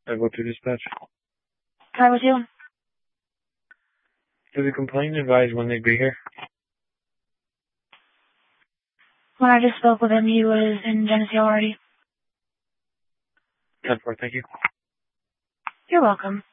I go to dispatch. Hi, with you? Did the complainant advise when they'd be here? When I just spoke with him, he was in Genesee already. 10-4, thank you. You're welcome.